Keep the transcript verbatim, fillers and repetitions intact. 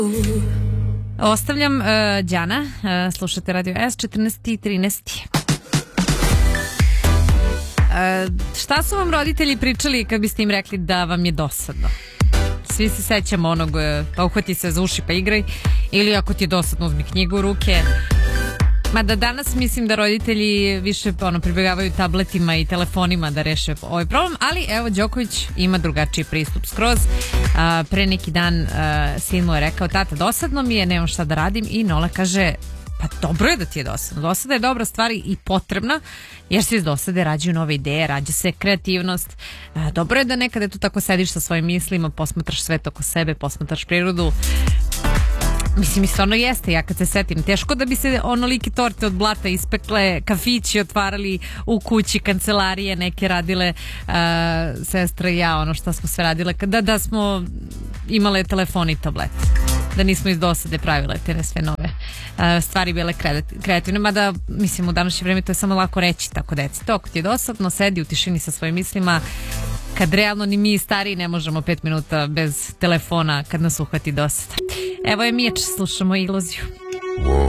Ostavljam uh, Đana, uh, slušate Radio S, četrnaest i trinaest. Uh, šta su vam roditelji pričali kad biste im rekli da vam je dosadno? Svi se sećamo onog, pa uhvati se za uši pa igraj, ili ako ti je dosadno uzmi knjigu u ruke. Mada danas mislim da roditelji više ono, pribjegavaju tabletima i telefonima da reše ovaj problem, ali evo Đoković ima drugačiji pristup skroz. A, pre neki dan a, sin mu je rekao, tata, dosadno mi je, nemam šta da radim, i Nola kaže, pa dobro je da ti je dosadno. Dosada je dobra stvar i potrebna, jer se iz dosade rađaju nove ideje, rađa se kreativnost. A, dobro je da nekada tu tako sediš sa svojim mislima, posmatraš svet oko sebe, posmatraš prirodu. Mislim, i stvarno jeste, ja kad se setim, teško da bi se onolike torte od blata ispekle, kafići otvarali u kući, kancelarije neke radile, uh, sestra i ja, ono što smo sve radile, da, da smo imale telefon i tablet, da nismo iz dosade pravile te ne sve nove uh, stvari bile kreativne, mada mislim u današnje vreme to je samo lako reći tako deci, to ako ti je dosadno, sedi u tišini sa svojim mislima, kad realno ni mi stariji ne možemo pet minuta bez telefona kad nas uhvati dosada. Evo je Mijač, slušamo Iluziju.